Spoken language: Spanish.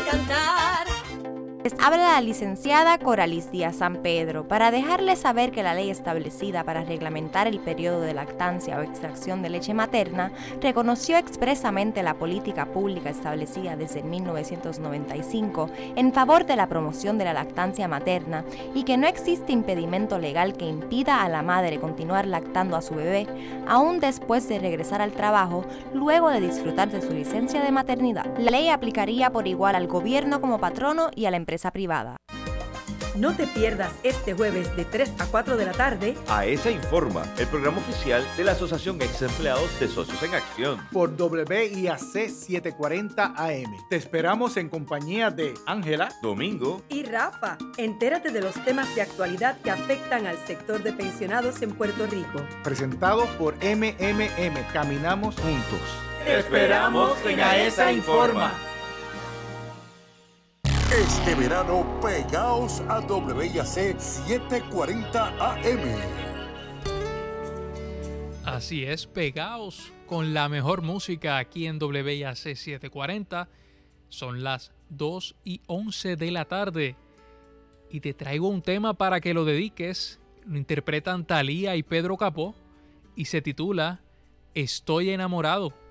cantar. Les habla la licenciada Coralis Díaz San Pedro para dejarles saber que la ley establecida para reglamentar el periodo de lactancia o extracción de leche materna reconoció expresamente la política pública establecida desde 1995 en favor de la promoción de la lactancia materna y que no existe impedimento legal que impida a la madre continuar lactando a su bebé aún después de regresar al trabajo luego de disfrutar de su licencia de maternidad. La ley aplicaría por igual al gobierno como patrono y a la empresa privada. No te pierdas este jueves de 3 a 4 de la tarde AESA Informa, el programa oficial de la Asociación Ex Empleados de Socios en Acción. Por WIAC 740 AM. Te esperamos en compañía de Ángela, Domingo y Rafa. Entérate de los temas de actualidad que afectan al sector de pensionados en Puerto Rico. Presentado por MMM. Caminamos juntos. Te esperamos en AESA Informa. Este verano, pegaos a WIAC 740 AM. Así es, pegaos con la mejor música aquí en WIAC 740. Son las 2:11 de la tarde y te traigo un tema para que lo dediques. Lo interpretan Thalía y Pedro Capó y se titula Estoy enamorado.